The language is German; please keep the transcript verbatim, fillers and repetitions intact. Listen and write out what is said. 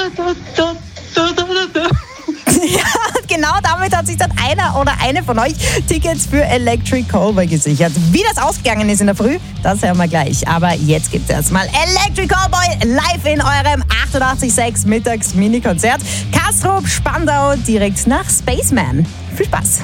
Ja, genau damit hat sich dann einer oder eine von euch Tickets für Electric Callboy gesichert. Wie das ausgegangen ist in der Früh, das hören wir gleich. Aber jetzt gibt's erstmal Electric Callboy live in eurem achtundachtzig Komma sechs Mittags-Mini-Konzert. Kastrop, Spandau, direkt nach Spaceman. Viel Spaß!